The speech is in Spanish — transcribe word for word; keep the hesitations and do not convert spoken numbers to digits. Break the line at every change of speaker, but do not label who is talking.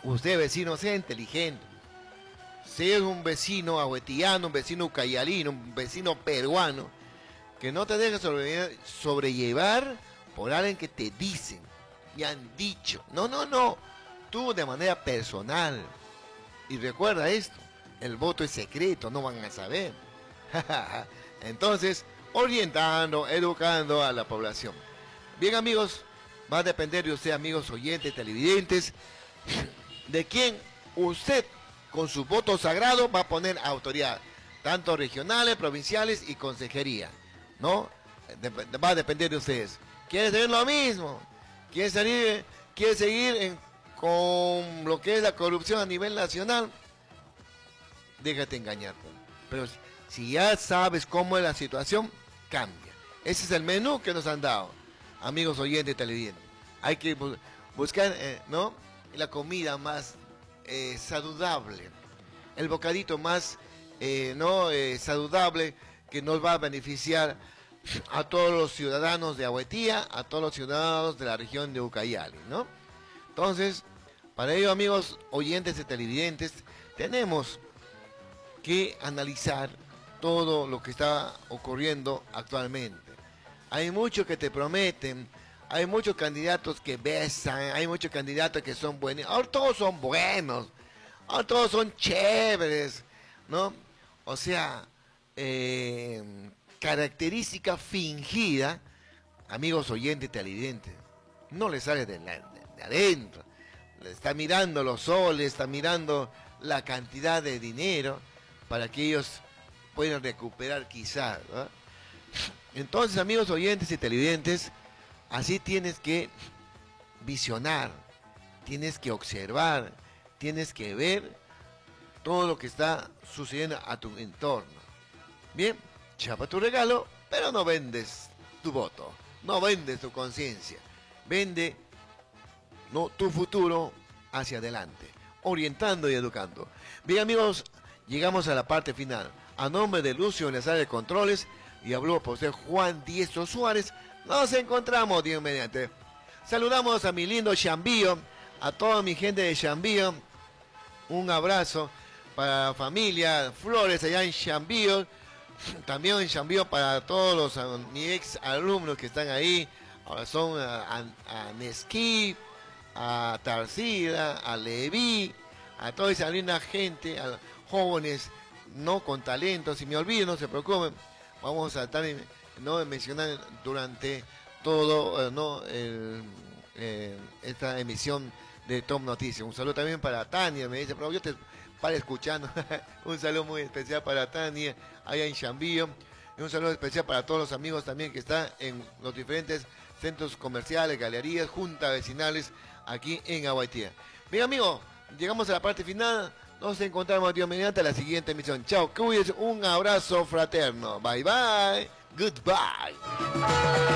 Usted, vecino, sea inteligente. Sea un vecino ahuetiano, un vecino ucayalino, un vecino peruano, que no te deje sobre, sobrellevar por alguien que te dicen, me han dicho. No, no, no. Tú de manera personal. Y recuerda esto, el voto es secreto, no van a saber. Entonces, orientando, educando a la población. Bien, amigos, va a depender de usted, amigos oyentes, televidentes, de quién usted con su voto sagrado va a poner autoridad, tanto regionales, provinciales y consejería, ¿no? De, de, va a depender de ustedes. ¿Quiere seguir lo mismo? ¿Quiere, salir, quiere seguir en, con lo que es la corrupción a nivel nacional? Déjate engañar. Pero si ya sabes cómo es la situación, cambia. Ese es el menú que nos han dado, amigos oyentes televidentes. Hay que bu buscar, eh, ¿no?, la comida más eh, saludable, el bocadito más eh, no eh, saludable que nos va a beneficiar a todos los ciudadanos de Ahuetía, a todos los ciudadanos de la región de Ucayali, ¿no? Entonces, para ello, amigos oyentes y televidentes, tenemos que analizar todo lo que está ocurriendo actualmente. Hay muchos que te prometen, hay muchos candidatos que besan, hay muchos candidatos que son buenos, ahora todos son buenos, ahora todos son chéveres, ¿no? O sea, eh, característica fingida, amigos oyentes y televidentes, no le sale de, la, de, de adentro, le está mirando los soles, está mirando la cantidad de dinero para que ellos puedan recuperar quizás, ¿no? Entonces, amigos oyentes y televidentes, así tienes que visionar, tienes que observar, tienes que ver todo lo que está sucediendo a tu entorno. Bien, chapa tu regalo, pero no vendes tu voto, no vendes tu conciencia, vende no, tu futuro hacia adelante, orientando y educando. Bien, amigos, llegamos a la parte final. A nombre de Lucio en la sala de controles, y habló por ser Juan Diestro Suárez, nos encontramos, Dios mediante. Saludamos a mi lindo Chambío, a toda mi gente de Chambío. Un abrazo para la familia Flores allá en Chambío. También en Chambío para todos los a, mis ex alumnos que están ahí. Ahora son a, a, a Nesquí, a Tarsila, a Leví, a toda esa linda gente, a jóvenes no con talento. Si me olvido, no se preocupen. Vamos a estar no mencionar durante todo no el, eh, esta emisión de Top Noticias. Un saludo también para Tania, me dice, pero yo te para escuchando. Un saludo muy especial para Tania allá en Chambío, y un saludo especial para todos los amigos también que están en los diferentes centros comerciales, galerías, juntas vecinales aquí en Ahuetía. Bien, amigos, llegamos a la parte final. Nos encontramos, Dios mediante, la siguiente emisión. Chao, cuídense, un abrazo fraterno. Bye, bye. Goodbye.